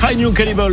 Try New Cannibals,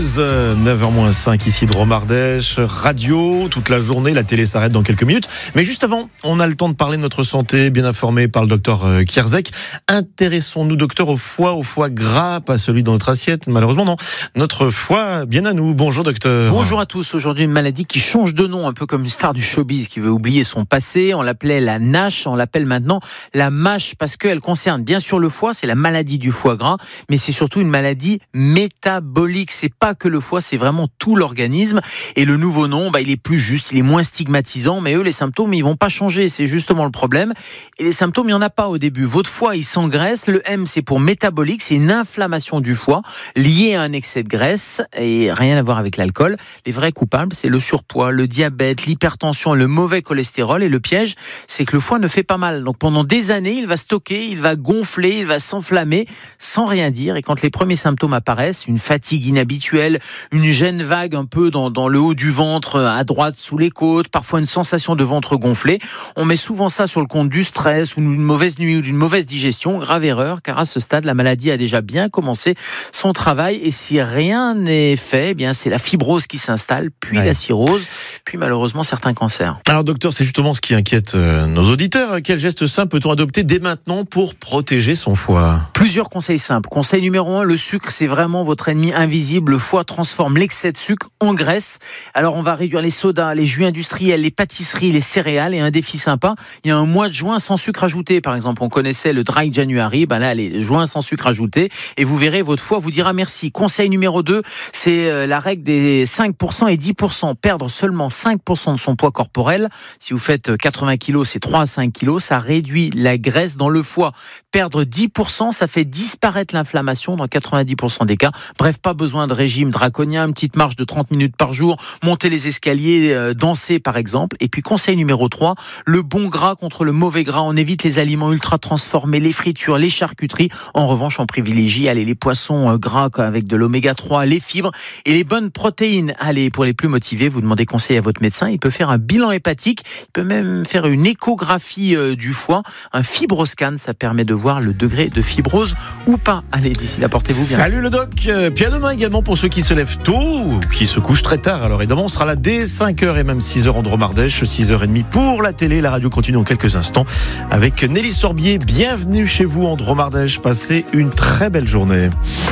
9h-5 ici de Dromardèche, radio toute la journée, la télé s'arrête dans quelques minutes. Mais juste avant, on a le temps de parler de notre santé, bien informé par le docteur Kierzek. Intéressons-nous, docteur, au foie gras, pas celui dans notre assiette, malheureusement non. Notre foie, bien à nous. Bonjour docteur. Bonjour à tous. Aujourd'hui, une maladie qui change de nom, un peu comme une star du showbiz qui veut oublier son passé. On l'appelait la NASH, on l'appelle maintenant la MASH parce qu'elle concerne bien sûr le foie, c'est la maladie du foie gras, mais c'est surtout une maladie métabolique. C'est pas que le foie, c'est vraiment tout l'organisme. Et le nouveau nom, il est plus juste, il est moins stigmatisant, mais eux, les symptômes, ils vont pas changer. C'est justement le problème. Et les symptômes, il y en a pas au début. Votre foie, il s'engraisse. Le M, c'est pour métabolique. C'est une inflammation du foie liée à un excès de graisse et rien à voir avec l'alcool. Les vrais coupables, c'est le surpoids, le diabète, l'hypertension, le mauvais cholestérol. Et le piège, c'est que le foie ne fait pas mal. Donc pendant des années, il va stocker, il va gonfler, il va s'enflammer sans rien dire. Et quand les premiers symptômes apparaissent, une fatigue inhabituelle, une gêne vague un peu dans le haut du ventre, à droite sous les côtes, parfois une sensation de ventre gonflé. On met souvent ça sur le compte du stress ou d'une mauvaise nuit ou d'une mauvaise digestion. Grave erreur, car à ce stade, la maladie a déjà bien commencé son travail et si rien n'est fait, c'est la fibrose qui s'installe, puis la cirrhose, puis malheureusement certains cancers. Alors docteur, c'est justement ce qui inquiète nos auditeurs. Quel geste simple peut-on adopter dès maintenant pour protéger son foie ? Plusieurs conseils simples. Conseil numéro 1, le sucre, c'est vraiment votre ennemi invisible. Le foie transforme l'excès de sucre en graisse. Alors on va réduire les sodas, les jus industriels, les pâtisseries, les céréales. Et un défi sympa, il y a un mois de juin sans sucre ajouté. Par exemple, on connaissait le Dry January. Là, les juin sans sucre ajouté. Et vous verrez, votre foie vous dira merci. Conseil numéro 2, c'est la règle des 5% et 10%. Perdre seulement 5% de son poids corporel. Si vous faites 80 kilos, c'est 3 à 5 kilos. Ça réduit la graisse dans le foie. Perdre 10%, ça fait disparaître l'inflammation dans 90% des cas. Bref, pas besoin de régime draconien, une petite marche de 30 minutes par jour, monter les escaliers, danser par exemple. Et puis conseil numéro 3, le bon gras contre le mauvais gras. On évite les aliments ultra transformés, les fritures, les charcuteries. En revanche, on privilégie les poissons gras avec de l'oméga 3, les fibres et les bonnes protéines. Allez, pour les plus motivés, vous demandez conseil à votre médecin. Il peut faire un bilan hépatique, il peut même faire une échographie du foie, un fibroscan, ça permet de voir le degré de fibrose ou pas. Allez, d'ici là, portez-vous bien. Salut le doc. Puis à demain également pour ceux qui se lèvent tôt ou qui se couchent très tard. Alors évidemment, on sera là dès 5h et même 6h en Dromardèche, 6h30 pour la télé. La radio continue en quelques instants avec Nelly Sorbier. Bienvenue chez vous en Dromardèche. Passez une très belle journée.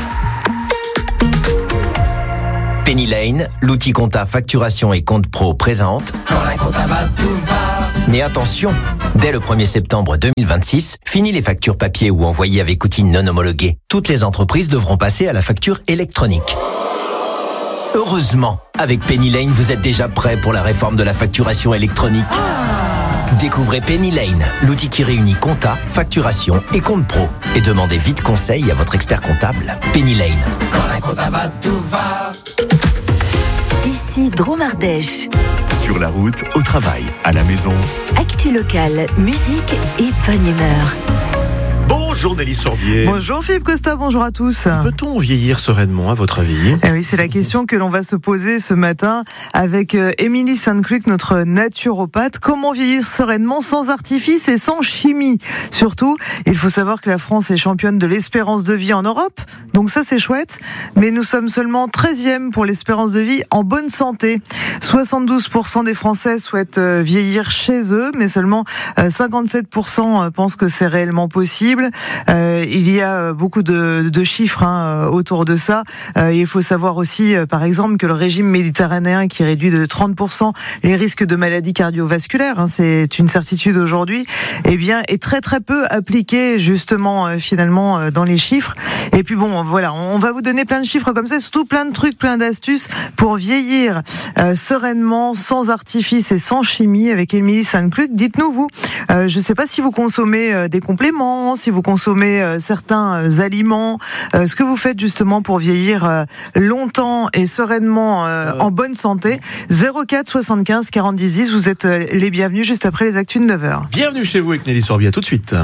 Penny Lane, l'outil compta facturation et compte pro présente. Quand la compta va, tout va. Mais attention, dès le 1er septembre 2026, fini les factures papier ou envoyées avec outils non homologués. Toutes les entreprises devront passer à la facture électronique. Heureusement, avec Penny Lane, vous êtes déjà prêt pour la réforme de la facturation électronique. Découvrez Penny Lane, l'outil qui réunit compta, facturation et compte pro. Et demandez vite conseil à votre expert comptable. Penny Lane. Quand la compta va, tout va. Ici Dromardèche. Sur la route, au travail, à la maison. Actu locale, musique et bonne humeur. Bonjour Nelly Sorbier. Bonjour Philippe Costa, bonjour à tous. Peut-on vieillir sereinement à votre avis ? Oui, c'est la question que l'on va se poser ce matin avec Émilie Sainte-Cluc, notre naturopathe. Comment vieillir sereinement sans artifice et sans chimie ? Surtout, il faut savoir que la France est championne de l'espérance de vie en Europe, donc ça c'est chouette, mais nous sommes seulement 13e pour l'espérance de vie en bonne santé. 72% des Français souhaitent vieillir chez eux, mais seulement 57% pensent que c'est réellement possible. Il y a beaucoup de chiffres autour de ça. Il faut savoir aussi, par exemple, que le régime méditerranéen qui réduit de 30% les risques de maladies cardiovasculaires, c'est une certitude aujourd'hui, est très très peu appliqué justement finalement dans les chiffres. Et puis voilà, on va vous donner plein de chiffres comme ça, surtout plein de trucs, plein d'astuces pour vieillir sereinement, sans artifice et sans chimie avec Émilie Sainte-Cluc. Dites-nous vous, je ne sais pas si vous consommez des compléments, si vous consommez certains aliments, ce que vous faites justement pour vieillir longtemps et sereinement en bonne santé. 04 75 40 10 10, vous êtes les bienvenus juste après les actus de 9h. Bienvenue chez vous avec Nelly Sorbier, tout de suite.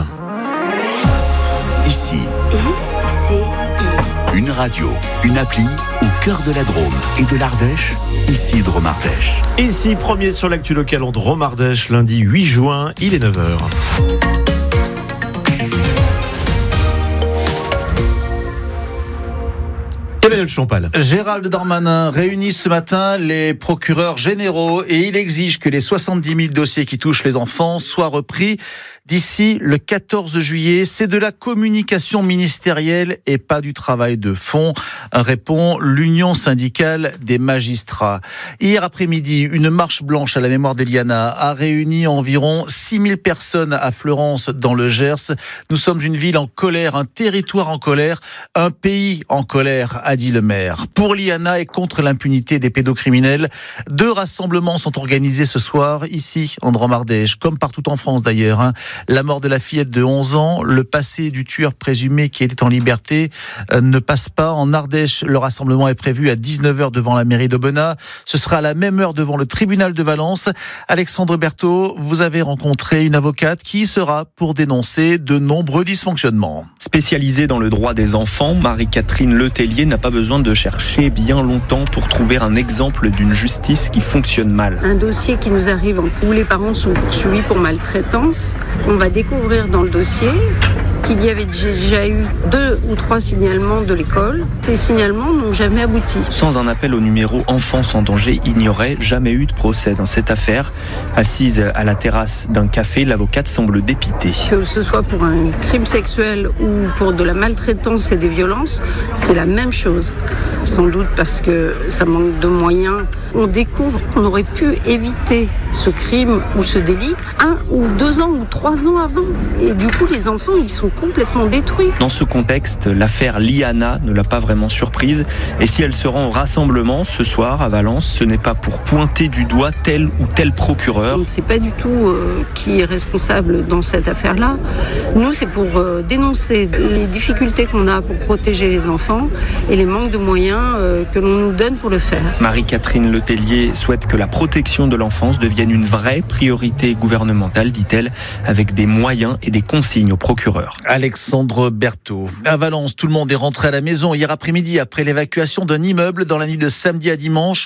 Ici, une radio, une appli au cœur de la Drôme et de l'Ardèche. Ici Dromardèche. Ici, premier sur l'actu locale en Dromardèche, lundi 8 juin, il est 9h. Lionel Champal. Gérald Darmanin réunit ce matin les procureurs généraux et il exige que les 70 000 dossiers qui touchent les enfants soient repris d'ici le 14 juillet. C'est de la communication ministérielle et pas du travail de fond, répond l'Union syndicale des magistrats. Hier après-midi, une marche blanche à la mémoire d'Eliana a réuni environ 6 000 personnes à Fleurance dans le Gers. Nous sommes une ville en colère, un territoire en colère, un pays en colère, a dit le maire. Pour Liana et contre l'impunité des pédocriminels, 2 rassemblements sont organisés ce soir, ici, en Drôme-Ardèche, comme partout en France d'ailleurs. La mort de la fillette de 11 ans, le passé du tueur présumé qui était en liberté ne passe pas. En Ardèche, le rassemblement est prévu à 19h devant la mairie d'Aubenas. Ce sera à la même heure devant le tribunal de Valence. Alexandre Berthaud, vous avez rencontré une avocate qui sera pour dénoncer de nombreux dysfonctionnements. Spécialisée dans le droit des enfants, Marie-Catherine Letellier n'a pas besoin de chercher bien longtemps pour trouver un exemple d'une justice qui fonctionne mal. Un dossier qui nous arrive où les parents sont poursuivis pour maltraitance. On va découvrir dans le dossier qu'il y avait déjà eu 2 ou 3 signalements de l'école. Ces signalements n'ont jamais abouti. Sans un appel au numéro Enfants sans danger, il n'y aurait jamais eu de procès dans cette affaire. Assise à la terrasse d'un café, l'avocate semble dépitée. Que ce soit pour un crime sexuel ou pour de la maltraitance et des violences, c'est la même chose. Sans doute parce que ça manque de moyens. On découvre qu'on aurait pu éviter ce crime ou ce délit 1 ou 2 ans ou 3 ans avant. Et du coup, les enfants, ils sont complètement détruits. Dans ce contexte, l'affaire Liana ne l'a pas vraiment surprise. Et si elle se rend au rassemblement ce soir à Valence, ce n'est pas pour pointer du doigt tel ou tel procureur. On ne sait pas du tout qui est responsable dans cette affaire-là. Nous, c'est pour dénoncer les difficultés qu'on a pour protéger les enfants et les manques de moyens que l'on nous donne pour le faire. Marie-Catherine Letellier souhaite que la protection de l'enfance devienne une vraie priorité gouvernementale, dit-elle, avec des moyens et des consignes aux procureurs. Alexandre Berthaud. À Valence, tout le monde est rentré à la maison hier après-midi après l'évacuation d'un immeuble dans la nuit de samedi à dimanche.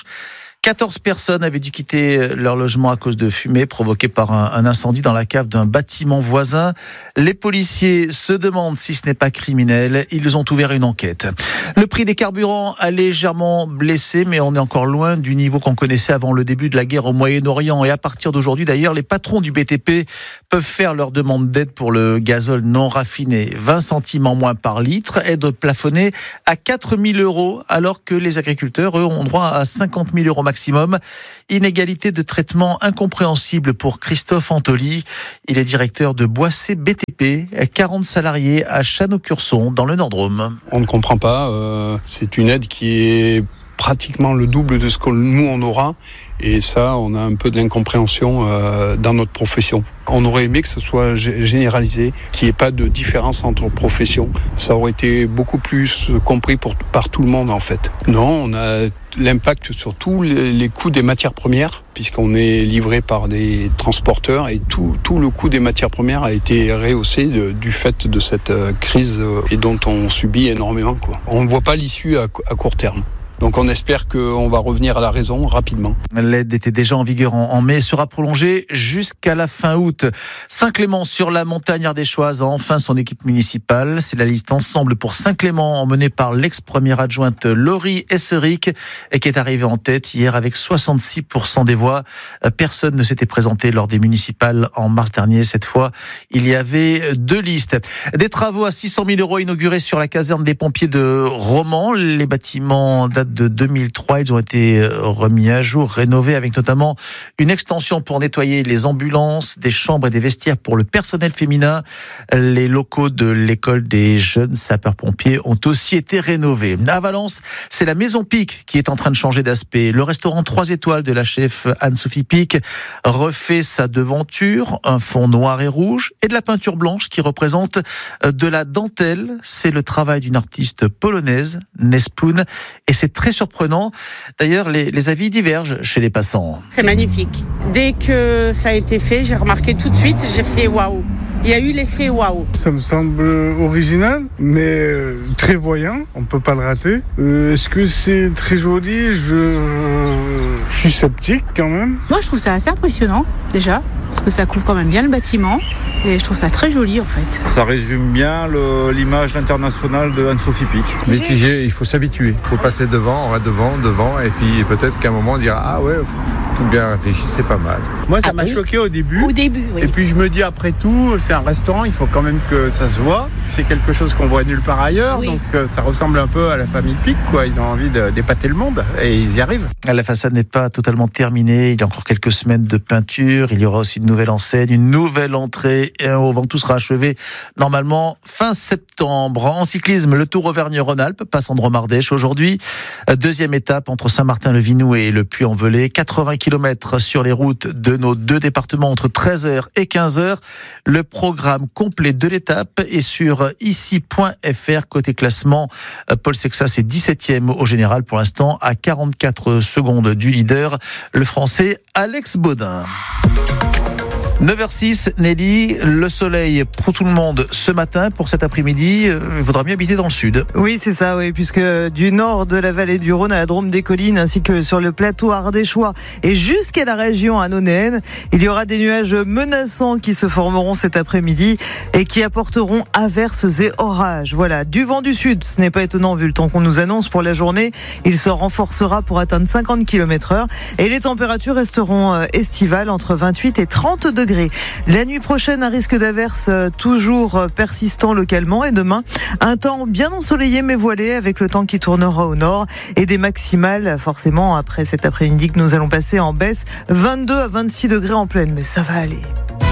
14 personnes avaient dû quitter leur logement à cause de fumée provoquée par un incendie dans la cave d'un bâtiment voisin. Les policiers se demandent si ce n'est pas criminel. Ils ont ouvert une enquête. Le prix des carburants a légèrement blessé, mais on est encore loin du niveau qu'on connaissait avant le début de la guerre au Moyen-Orient. Et à partir d'aujourd'hui, d'ailleurs, les patrons du BTP peuvent faire leur demande d'aide pour le gazole non raffiné. 20 centimes en moins par litre, aide plafonnée à 4 000 €, alors que les agriculteurs, eux, ont droit à 50 000 € maximum. Inégalité de traitement incompréhensible pour Christophe Antoli. Il est directeur de Boissé BTP, 40 salariés à Chano-Curson, dans le Nord-Drôme. On ne comprend pas. C'est une aide qui est pratiquement le double de ce que nous on aura. Et ça, on a un peu de l'incompréhension dans notre profession. On aurait aimé que ce soit généralisé, qu'il n'y ait pas de différence entre professions. Ça aurait été beaucoup plus compris par tout le monde en fait. Non, on a l'impact sur tous les coûts des matières premières, puisqu'on est livré par des transporteurs et tout le coût des matières premières a été rehaussé du fait de cette crise et dont on subit énormément, quoi. On ne voit pas l'issue à court terme. Donc on espère qu'on va revenir à la raison rapidement. L'aide était déjà en vigueur en mai et sera prolongée jusqu'à la fin août. Saint-Clément sur la montagne ardéchoise a enfin son équipe municipale. C'est la liste Ensemble pour Saint-Clément emmenée par l'ex-première adjointe Laurie Esseric et qui est arrivée en tête hier avec 66% des voix. Personne ne s'était présenté lors des municipales en mars dernier. Cette fois, il y avait 2 listes. Des travaux à 600 000 € inaugurés sur la caserne des pompiers de Romans. Les bâtiments datent de 2003. Ils ont été remis à jour, rénovés avec notamment une extension pour nettoyer les ambulances, des chambres et des vestiaires pour le personnel féminin. Les locaux de l'école des jeunes sapeurs-pompiers ont aussi été rénovés. À Valence, c'est la Maison Pic qui est en train de changer d'aspect. Le restaurant 3 étoiles de la chef Anne-Sophie Pic refait sa devanture, un fond noir et rouge et de la peinture blanche qui représente de la dentelle. C'est le travail d'une artiste polonaise, Nespoon, et c'est très surprenant. D'ailleurs, les avis divergent chez les passants. C'est magnifique. Dès que ça a été fait, j'ai remarqué tout de suite, j'ai fait waouh. Il y a eu l'effet waouh. Ça me semble original, mais très voyant. On ne peut pas le rater. Est-ce que c'est très joli ? Je suis sceptique quand même. Moi, je trouve ça assez impressionnant, déjà, parce que ça couvre quand même bien le bâtiment. Et je trouve ça très joli en fait. Ça résume bien l'image internationale de Anne-Sophie Pic. Mitigé, il faut s'habituer. Il faut passer devant, on va devant, et puis peut-être qu'à un moment on dira ah ouais, tout bien réfléchi, c'est pas mal. Moi ça m'a choqué au début. Au début, oui. Et puis je me dis après tout, c'est un restaurant, il faut quand même que ça se voit. C'est quelque chose qu'on voit nulle part ailleurs, donc ça ressemble un peu à la famille Pic, quoi. Ils ont envie d'épater le monde et ils y arrivent. La façade n'est pas totalement terminée, il y a encore quelques semaines de peinture, il y aura aussi une nouvelle enseigne, une nouvelle entrée, et au vent tout sera achevé normalement fin septembre. En cyclisme, le Tour Auvergne-Rhône-Alpes passe en Dromardèche aujourd'hui. Deuxième étape entre Saint-Martin-le-Vinou et le Puy-en-Velay. 80 km sur les routes de nos deux départements entre 13h et 15h. Le programme complet de l'étape est sur ici.fr. Côté classement, Paul Sexas est 17e au général pour l'instant, à 44 secondes du leader, le Français Alex Baudin. 9h06, Nelly, le soleil pour tout le monde ce matin. Pour cet après-midi, il faudra mieux habiter dans le sud. Oui, c'est ça, oui, puisque du nord de la vallée du Rhône à la Drôme des Collines, ainsi que sur le plateau ardéchois et jusqu'à la région annonayenne, il y aura des nuages menaçants qui se formeront cet après-midi et qui apporteront averses et orages. Voilà, du vent du sud, ce n'est pas étonnant vu le temps qu'on nous annonce pour la journée. Il se renforcera pour atteindre 50 km/h et les températures resteront estivales entre 28 et 30 degrés. La nuit prochaine, un risque d'averse toujours persistant localement et demain, un temps bien ensoleillé mais voilé avec le temps qui tournera au nord et des maximales forcément après cet après-midi que nous allons passer en baisse, 22 à 26 degrés en pleine, mais ça va aller.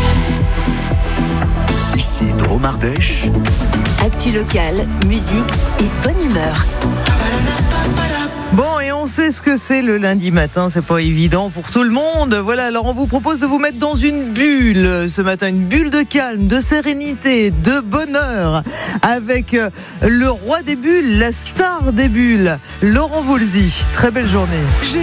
Ici Dromardèche. Actu locale, musique et bonne humeur. Bon, et on sait ce que c'est le lundi matin, c'est pas évident pour tout le monde. Voilà, alors on vous propose de vous mettre dans une bulle ce matin, une bulle de calme, de sérénité, de bonheur, avec le roi des bulles, la star des bulles, Laurent Voulzy. Très belle journée.